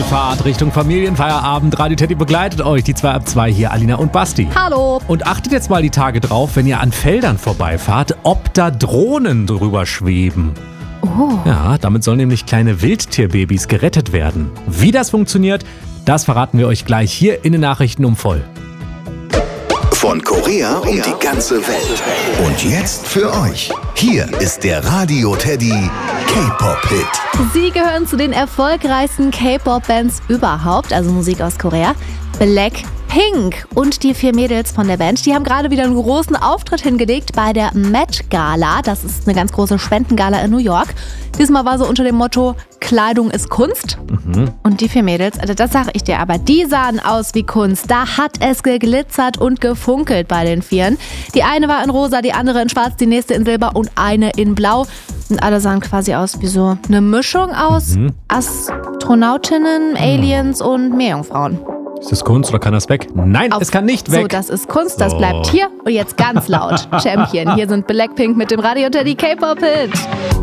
Fahrt Richtung Familienfeierabend. Radio Teddy begleitet euch, die 2 ab 2 hier, Alina und Basti. Hallo. Und achtet jetzt mal die Tage drauf, wenn ihr an Feldern vorbeifahrt, ob da Drohnen drüber schweben. Oh. Ja, damit sollen nämlich kleine Wildtierbabys gerettet werden. Wie das funktioniert, das verraten wir euch gleich hier in den Nachrichten um voll. Von Korea um die ganze Welt. Und jetzt für euch. Hier ist der Radio Teddy K-Pop-Hit. Sie gehören zu den erfolgreichsten K-Pop-Bands überhaupt, also Musik aus Korea. Blackpink und die 4 Mädels von der Band, die haben gerade wieder einen großen Auftritt hingelegt bei der Met Gala. Das ist eine ganz große Spendengala in New York. Diesmal war so unter dem Motto, Kleidung ist Kunst. Und die 4 Mädels, also das sage ich dir, aber die sahen aus wie Kunst. Da hat es geglitzert und gefunkelt bei den 4. Die eine war in rosa, die andere in schwarz, die nächste in silber und eine in blau. Und alle sahen quasi aus wie so eine Mischung aus Astronautinnen, Aliens und Meerjungfrauen. Ist das Kunst oder kann das weg? Nein, es kann nicht weg. So, das ist Kunst, das bleibt hier. Und jetzt ganz laut. Champion, hier sind Blackpink mit dem Radio Teddy K-Pop-Hit.